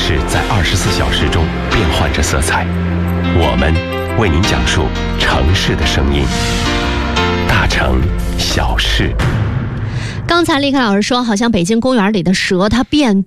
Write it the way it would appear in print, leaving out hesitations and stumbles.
市在24小时中变换着色彩，我们为您讲述城市的声音。大城小事。 刚才立克老师说，好像北京公园里的蛇它变